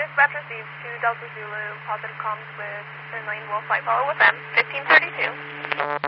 dispatch received 2 Delta Zulu, positive comms with Turn Lane Wolf White Follow with them, 1532.